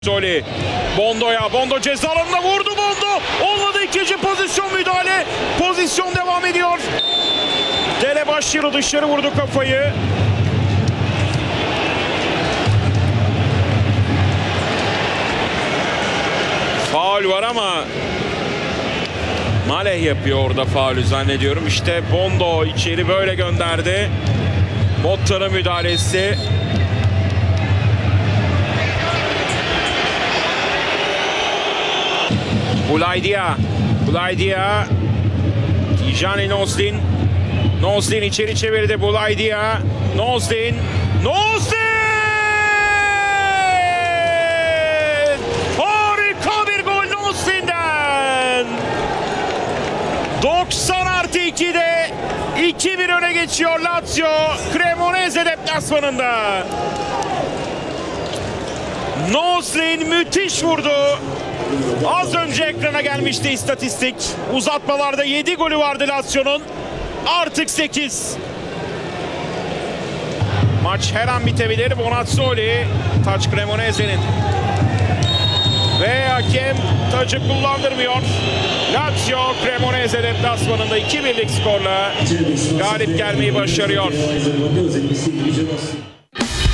Zoli, Bondo ceza alanına vurdu, Bondo olmadı, ikinci pozisyon, müdahale, pozisyon devam ediyor. Dele başyılı dışarı vurdu kafayı. Faul var ama Maleh yapıyor orada faulü zannediyorum. İşte Bondo içeri böyle gönderdi. Motta'nın müdahalesi. Bulaydia, Tijani Nozdin içeri çevirdi. Bulaydia, Nozdin, harika bir gol Nozdin'den. 90+2'de 2-1 öne geçiyor Lazio Cremonese deplasmanında. Nozdin müthiş vurdu. Az önce ekrana gelmişti istatistik. Uzatmalarda 7 golü vardı Lazio'nun. Artık 8. Maç her an bitebilir. Bonazzoli, taç Cremonese'nin. Ve hakem tacı kullandırmıyor. Lazio Cremonese deplasmanında 2-1'lik skorla galip gelmeyi başarıyor.